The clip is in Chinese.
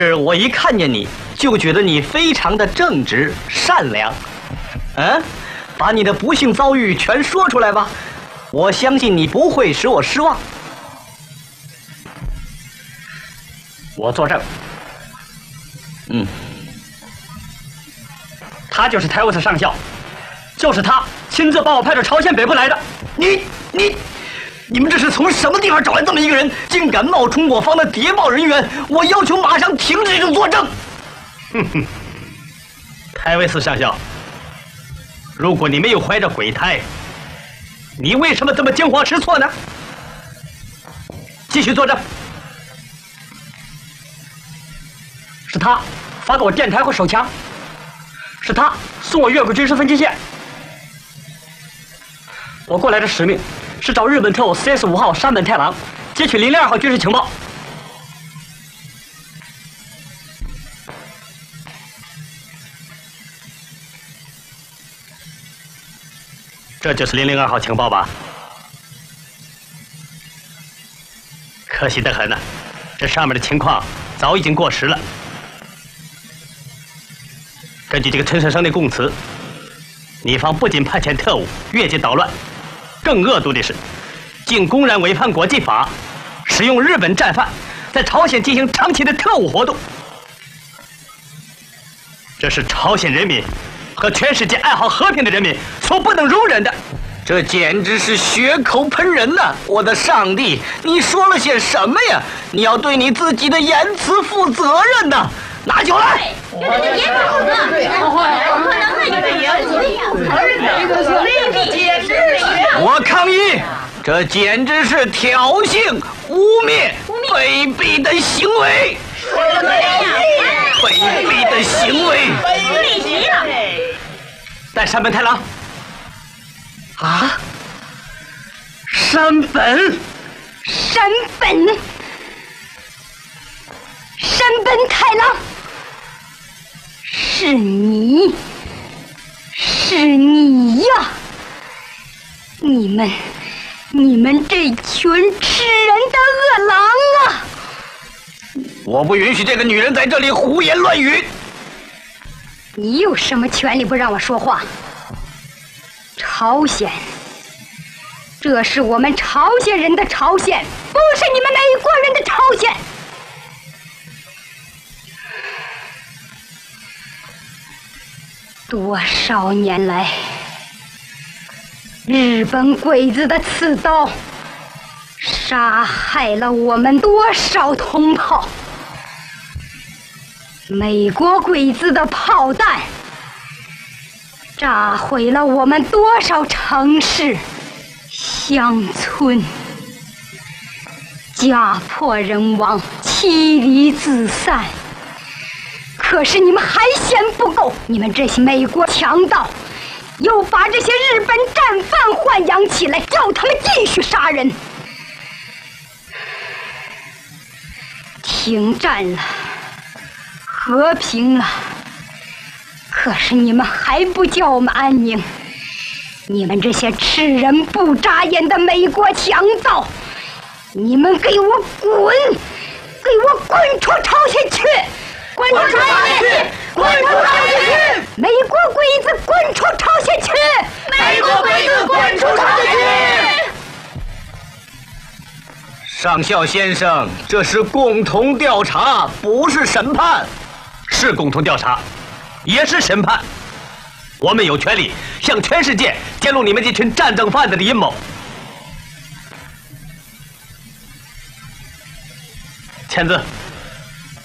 我一看见你就觉得你非常的正直善良。把你的不幸遭遇全说出来吧，我相信你不会使我失望。 我作证。他就是泰沃斯上校，就是他亲自把我派到朝鲜北部来的。 你们这是从什么地方找来这么一个人，竟敢冒充我方的谍报人员？我要求马上停止这种作证。 泰维斯上校，如果你没有怀着鬼胎，你为什么这么惊慌失措呢？继续作证。是他发给我电台和手枪，是他送我越轨军事分界线。我过来的使命是找日本特务CS5号山本太郎截取002号军事情报。这就是002号情报吧？可惜得很呢，这上面的情况早已经过时了。根据这个陈先生的供词，你方不仅派遣特务越界捣乱，更恶毒的是，竟公然违反国际法，使用日本战犯在朝鲜进行长期的特务活动。这是朝鲜人民和全世界爱好和平的人民所不能容忍的。 这简直是血口喷人呐！我的上帝，你说了些什么呀？你要对你自己的言辞负责任呐！拿酒来！我抗议！这简直是挑衅、污蔑、卑鄙的行为！卑鄙的行为！ 带山本太郎。 山本太郎，是你呀！你们这群吃人的恶狼啊！我不允许这个女人在这里胡言乱语。 你有什么权利不让我说话？朝鲜，这是我们朝鲜人的朝鲜，不是你们美国人的朝鲜。多少年来，日本鬼子的刺刀杀害了我们多少同胞，美国鬼子的炮弹炸毁了我们多少城市、乡村，家破人亡，妻离子散。可是你们还嫌不够，你们这些美国强盗又把这些日本战犯豢养起来，叫他们继续杀人。停战了，和平了，可是你们还不叫我们安宁。你们这些吃人不眨眼的美国强盗，你们给我滚！给我滚出朝鲜去！滚出朝鲜去！滚出朝鲜去！美国鬼子滚出朝鲜去！美国鬼子滚出朝鲜去！ 上校先生，这是共同调查，不是审判。 是共同调查，也是审判。我们有权利向全世界揭露你们这群战争犯子的阴谋。签字。